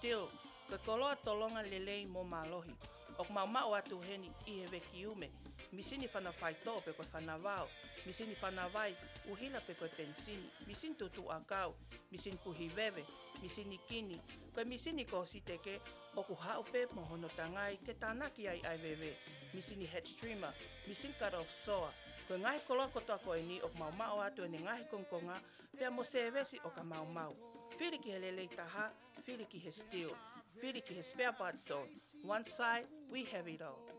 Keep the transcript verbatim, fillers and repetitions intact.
steel, ka koloa tolonga lelei mo malohi. Ok mau mau atu heni i he weki ume. Misini whana whai tō pe koe whana wao. Misini whana wai uhila pe koe pensini. Misini tutu akau. Misini puhi wewe. Misini kini. Koe misini ko siteke o ku hao pe mohono tangai ke tānaki ai ai wewe. Misini head streamer. Misini cut off soa. Koe ngahi koloa kotoa koe ni ok mau mau atu ene ngahi kongkonga pea mo se wesi o ka mau mau. Whiri ki he lelei taha, whiri ki he steel. Whiri ki he spare parts zone. One side, we have it all.